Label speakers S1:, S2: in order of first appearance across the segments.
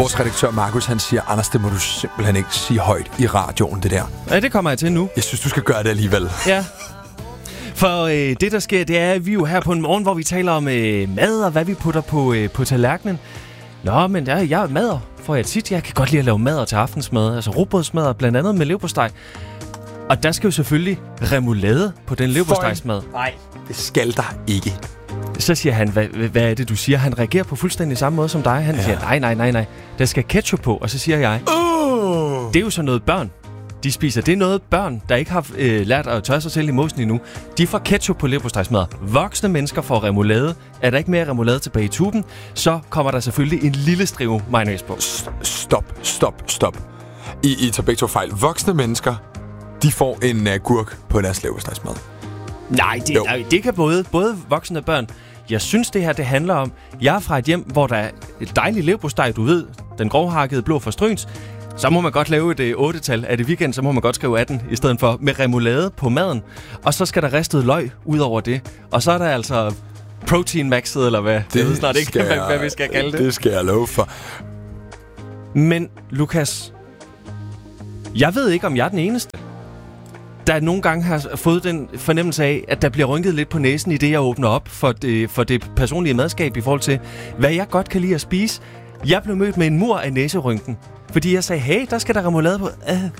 S1: Vores redaktør Markus, han siger, Anders, det må du simpelthen ikke sige højt i radioen, det der.
S2: Ja, det kommer jeg til nu.
S1: Jeg synes, du skal gøre det alligevel.
S2: Ja. For det, der sker, det er, at vi er jo her på en morgen, hvor vi taler om mad og hvad vi putter på tallerkenen. Nå, men jeg er mader, for jeg tit. Jeg kan godt lide at lave mader til aftensmad. Altså rugbrødsmadder, blandt andet med leverpostej. Og der skal jo selvfølgelig remoulade på den leverpostejsmad.
S1: Nej, det skal der ikke.
S2: Så siger han, hvad er det, du siger? Han reagerer på fuldstændig samme måde som dig. Han siger, nej. Der skal ketchup på. Og så siger jeg, det er jo så noget børn. De spiser. Det er noget børn, der ikke har lært at tørre sig selv i mosen endnu. De får ketchup på leverpostejsmadder. Voksne mennesker får remoulade. Er der ikke mere remoulade tilbage i tuben, så kommer der selvfølgelig en lille strive mayonnaise på.
S1: Stop. I tager begge to fejl. Voksne mennesker, de får en agurk på deres leverpostejsmad.
S2: Nej, det kan både voksne og børn. Jeg synes, det her det handler om, jeg er fra et hjem, hvor der er et dejligt leverpostej, du ved, den grovhakkede blå fra Stryns. Så må man godt lave et 8-tal. Er det weekend, så må man godt skrive 18 i stedet for med remoulade på maden. Og så skal der ristet løg ud over det. Og så er der altså protein maxet, eller hvad? Jeg ved snart ikke, hvad vi skal kalde det.
S1: Det skal jeg love for.
S2: Men, Lukas, jeg ved ikke, om jeg er den eneste, der nogle gange har fået den fornemmelse af, at der bliver rynket lidt på næsen i det, jeg åbner op for det personlige madskab i forhold til, hvad jeg godt kan lide at spise. Jeg blev mødt med en mur af næserynken, fordi jeg sagde, hey, der skal der remoulade på.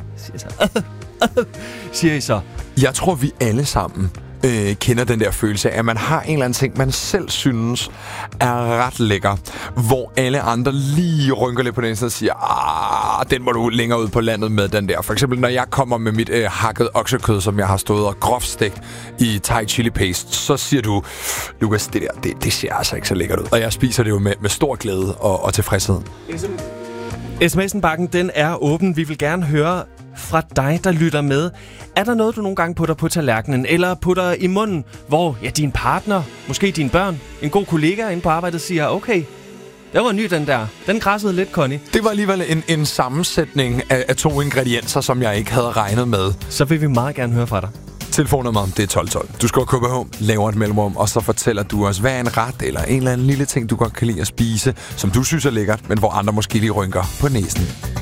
S2: Siger I så.
S1: Jeg tror, vi alle sammen kender den der følelse af, at man har en eller anden ting, man selv synes er ret lækker, hvor alle andre lige rynker lidt på den og siger, den må du længere ud på landet med, den der. For eksempel, når jeg kommer med mit hakket oksekød, som jeg har stået og groft stegt i thai chili paste, så siger du, Lukas, det der, det ser altså ikke så lækkert ud. Og jeg spiser det jo med stor glæde og tilfredshed.
S2: SMS'en-bakken, den er åben. Vi vil gerne høre fra dig, der lytter med. Er der noget, du nogle gange putter på tallerkenen, eller putter i munden, hvor din partner, måske dine børn, en god kollega inde på arbejdet siger, okay, det var ny den der. Den krassede lidt, Connie.
S1: Det var alligevel en sammensætning af 2 ingredienser, som jeg ikke havde regnet med.
S2: Så vil vi meget gerne høre fra dig.
S1: Telefonnummer, det er 1212. Du skriver KBH, laver et mellemrum, og så fortæller du os, hvad er en ret eller en eller anden lille ting, du godt kan lide at spise, som du synes er lækkert, men hvor andre måske lige rynker på næsen.